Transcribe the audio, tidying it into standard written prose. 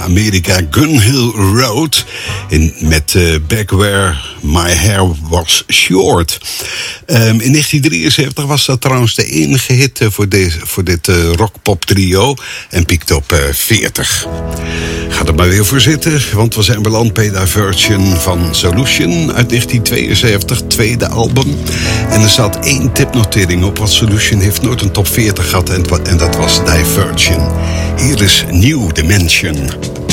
Amerika, Gun Hill Road. Met Back Where My Hair Was Short. In 1973 was dat trouwens de enige hit voor dit rock-pop trio. En piekte op 40. Ga er maar weer voor zitten, want we zijn beland bij de version van Solution uit 1972, tweede album. En er staat 1 tipnotering op, want Solution heeft nooit een top 40 gehad en dat was Diversion. Hier is New Dimension.